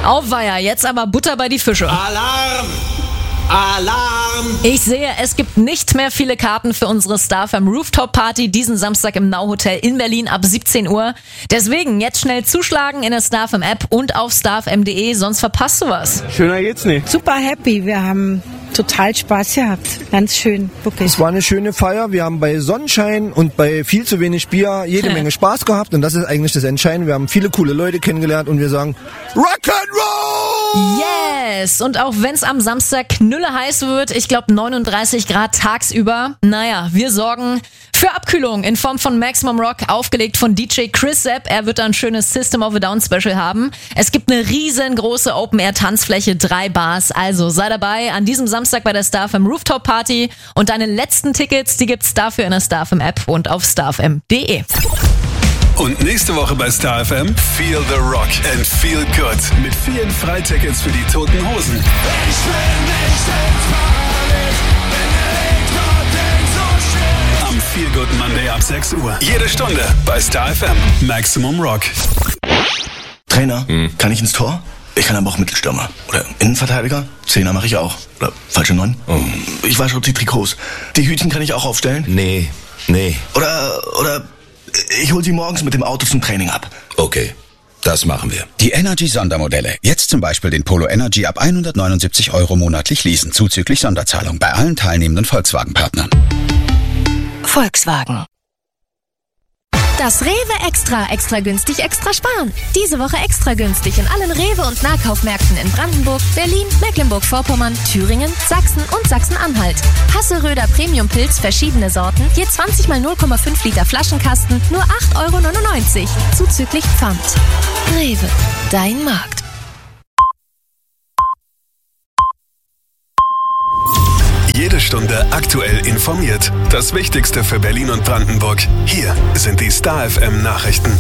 Auweia, jetzt aber Butter bei die Fische. Alarm! Alarm! Ich sehe, es gibt nicht mehr viele Karten für unsere StarFM Rooftop Party diesen Samstag im Now Hotel in Berlin ab 17 Uhr. Deswegen jetzt schnell zuschlagen in der StarFM App und auf starfm.de, sonst verpasst du was. Schöner geht's nicht. Super happy, wir haben total Spaß gehabt. Ganz schön, wirklich. Es war eine schöne Feier. Wir haben bei Sonnenschein und bei viel zu wenig Bier jede Menge Spaß gehabt. Und das ist eigentlich das Entscheidende. Wir haben viele coole Leute kennengelernt und wir sagen Rock'n'Roll! Yes! Und auch wenn es am Samstag knülle heiß wird, ich glaube 39 Grad tagsüber, naja, wir sorgen für Abkühlung in Form von Maximum Rock, aufgelegt von DJ Chris Sepp. Er wird ein schönes System of a Down Special haben. Es gibt eine riesengroße Open-Air-Tanzfläche, 3 Bars. Also sei dabei an diesem Samstag bei der StarFM Rooftop Party. Und deine letzten Tickets, die gibt's dafür in der StarFM App und auf starfm.de. Und nächste Woche bei StarFM Feel the Rock and Feel Good mit vielen Freitickets für die Toten Hosen. Ich will nicht ins Paradies, wenn so steht. Am Feel Good Monday ab 6 Uhr. Jede Stunde bei StarFM. Maximum Rock. Trainer, kann ich ins Tor? Ich kann aber auch Mittelstürmer. Oder Innenverteidiger? Zehner mache ich auch. Oder falsche 9? Ich wasche die Trikots. Die Hütchen kann ich auch aufstellen? Nee. Oder ich hol sie morgens mit dem Auto zum Training ab. Okay, das machen wir. Die Energy-Sondermodelle. Jetzt zum Beispiel den Polo Energy ab 179 € monatlich leasen, zuzüglich Sonderzahlung bei allen teilnehmenden Volkswagen-Partnern. Volkswagen. Das Rewe Extra günstig, extra sparen. Diese Woche extra günstig in allen Rewe- und Nahkaufmärkten in Brandenburg, Berlin, Mecklenburg-Vorpommern, Thüringen, Sachsen und Sachsen-Anhalt. Hasseröder Premium-Pilz, verschiedene Sorten, je 20 mal 0,5 Liter Flaschenkasten, nur 8,99 €, zuzüglich Pfand. Rewe, dein Markt. Jede Stunde aktuell informiert. Das Wichtigste für Berlin und Brandenburg. Hier sind die StarFM Nachrichten.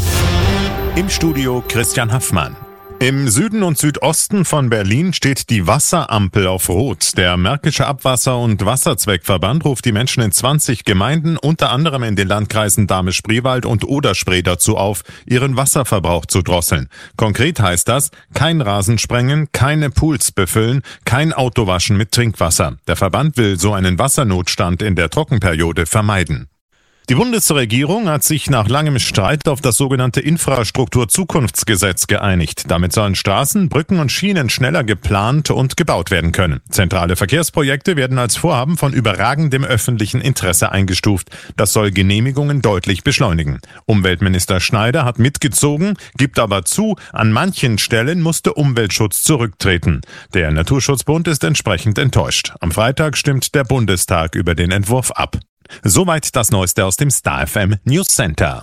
Im Studio Christian Haffmann. Im Süden und Südosten von Berlin steht die Wasserampel auf Rot. Der Märkische Abwasser- und Wasserzweckverband ruft die Menschen in 20 Gemeinden, unter anderem in den Landkreisen Dahme-Spreewald und Oder-Spree, dazu auf, ihren Wasserverbrauch zu drosseln. Konkret heißt das, kein Rasen sprengen, keine Pools befüllen, kein Autowaschen mit Trinkwasser. Der Verband will so einen Wassernotstand in der Trockenperiode vermeiden. Die Bundesregierung hat sich nach langem Streit auf das sogenannte Infrastrukturzukunftsgesetz geeinigt. Damit sollen Straßen, Brücken und Schienen schneller geplant und gebaut werden können. Zentrale Verkehrsprojekte werden als Vorhaben von überragendem öffentlichen Interesse eingestuft. Das soll Genehmigungen deutlich beschleunigen. Umweltminister Schneider hat mitgezogen, gibt aber zu, an manchen Stellen musste Umweltschutz zurücktreten. Der Naturschutzbund ist entsprechend enttäuscht. Am Freitag stimmt der Bundestag über den Entwurf ab. Soweit das Neueste aus dem StarFM News Center.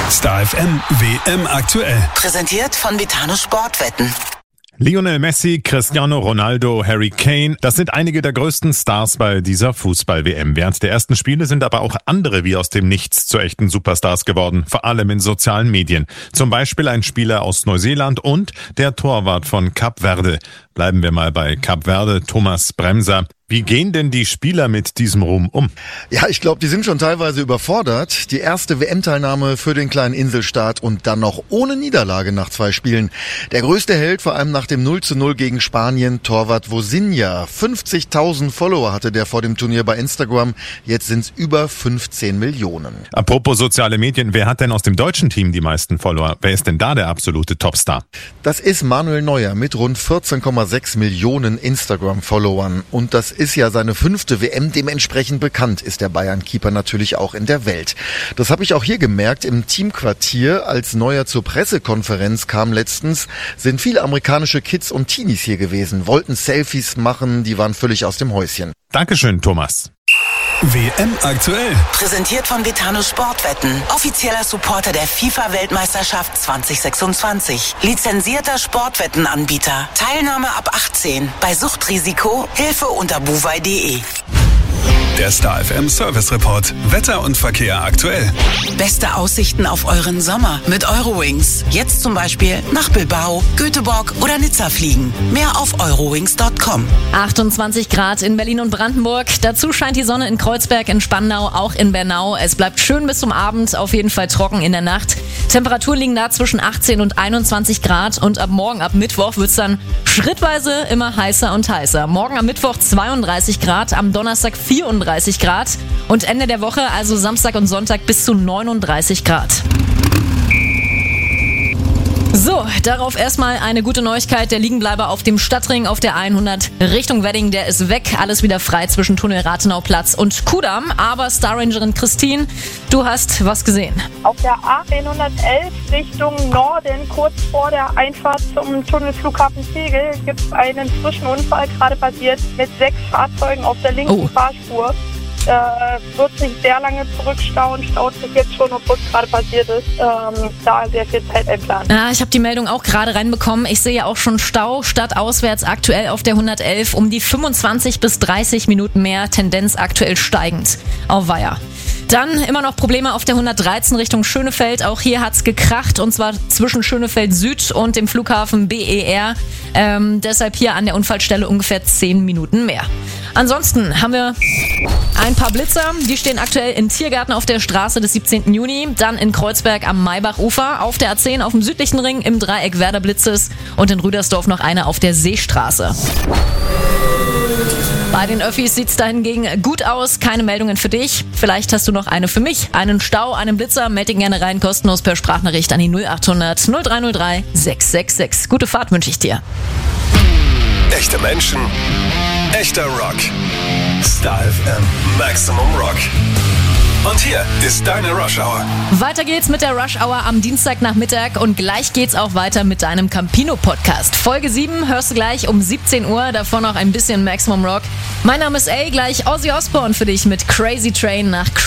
StarFM WM aktuell. Präsentiert von Vitano Sportwetten. Lionel Messi, Cristiano Ronaldo, Harry Kane, das sind einige der größten Stars bei dieser Fußball-WM. Während der ersten Spiele sind aber auch andere wie aus dem Nichts zu echten Superstars geworden, vor allem in sozialen Medien. Zum Beispiel ein Spieler aus Neuseeland und der Torwart von Kap Verde. Bleiben wir mal bei Kap Verde, Thomas Bremser. Wie gehen denn die Spieler mit diesem Ruhm um? Ja, ich glaube, die sind schon teilweise überfordert. Die erste WM-Teilnahme für den kleinen Inselstaat und dann noch ohne Niederlage nach 2 Spielen. Der größte Held, vor allem nach dem 0:0 gegen Spanien, Torwart Vozinha. 50.000 Follower hatte der vor dem Turnier bei Instagram. Jetzt sind es über 15 Millionen. Apropos soziale Medien, wer hat denn aus dem deutschen Team die meisten Follower? Wer ist denn da der absolute Topstar? Das ist Manuel Neuer mit rund 14,6 Millionen Instagram-Followern. Und das ist ja seine 5. WM, dementsprechend bekannt ist der Bayern-Keeper natürlich auch in der Welt. Das habe ich auch hier gemerkt im Teamquartier, als Neuer zur Pressekonferenz kam letztens, sind viele amerikanische Kids und Teenies hier gewesen, wollten Selfies machen, die waren völlig aus dem Häuschen. Dankeschön, Thomas. WM aktuell. Präsentiert von Vitano Sportwetten. Offizieller Supporter der FIFA-Weltmeisterschaft 2026. Lizenzierter Sportwettenanbieter. Teilnahme ab 18. Bei Suchtrisiko Hilfe unter buwei.de. Der Star FM Service Report. Wetter und Verkehr aktuell. Beste Aussichten auf euren Sommer mit Eurowings. Jetzt zum Beispiel nach Bilbao, Göteborg oder Nizza fliegen. Mehr auf eurowings.com. 28 Grad in Berlin und Brandenburg. Dazu scheint die Sonne in Kreuzberg, in Spandau, auch in Bernau. Es bleibt schön bis zum Abend, auf jeden Fall trocken in der Nacht. Temperaturen liegen da zwischen 18 und 21 Grad und ab morgen, ab Mittwoch, wird's dann schrittweise immer heißer und heißer. Morgen am Mittwoch 32 Grad, am Donnerstag 34 Grad und Ende der Woche, also Samstag und Sonntag, bis zu 39 Grad. So, darauf erstmal eine gute Neuigkeit. Der Liegenbleiber auf dem Stadtring auf der 100 Richtung Wedding, der ist weg. Alles wieder frei zwischen Tunnel Rathenauplatz und Kudamm. Aber Starrangerin Christine, du hast was gesehen. Auf der A111 Richtung Norden, kurz vor der Einfahrt zum Tunnelflughafen Tegel, gibt es einen Zwischenunfall, gerade passiert, mit 6 Fahrzeugen auf der linken Fahrspur. Wird sich sehr lange zurückstauen, staut sich jetzt schon, obwohl es gerade passiert ist, da sehr viel Zeit einplanen. Ja, ich habe die Meldung auch gerade reinbekommen. Ich sehe ja auch schon Stau stadtauswärts aktuell auf der 111 um die 25 bis 30 Minuten mehr, Tendenz aktuell steigend. Auweia. Dann immer noch Probleme auf der 113 Richtung Schönefeld. Auch hier hat's gekracht und zwar zwischen Schönefeld Süd und dem Flughafen BER. Deshalb hier an der Unfallstelle ungefähr 10 Minuten mehr. Ansonsten haben wir ein paar Blitzer. Die stehen aktuell in Tiergarten auf der Straße des 17. Juni. Dann in Kreuzberg am Maybachufer. Auf der A10 auf dem südlichen Ring im Dreieck Werder Blitzes. Und in Rüdersdorf noch eine auf der Seestraße. Bei den Öffis sieht's da hingegen gut aus. Keine Meldungen für dich. Vielleicht hast du noch eine für mich. Einen Stau, einen Blitzer. Meld ihn gerne rein, kostenlos per Sprachnachricht an die 0800 0303 666. Gute Fahrt wünsche ich dir. Echte Menschen, echter Rock. Star FM Maximum Rock. Und hier ist deine Rush Hour. Weiter geht's mit der Rush Hour am Dienstagnachmittag und gleich geht's auch weiter mit deinem Campino-Podcast. Folge 7 hörst du gleich um 17 Uhr, davon noch ein bisschen Maximum Rock. Mein Name ist A, gleich Ozzy Osbourne für dich mit Crazy Train nach